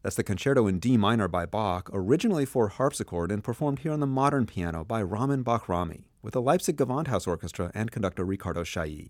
That's the Concerto in D minor by Bach, originally for harpsichord and performed here on the modern piano by Ramin Bahrami, with the Leipzig Gewandhaus Orchestra and conductor Ricardo Chailly.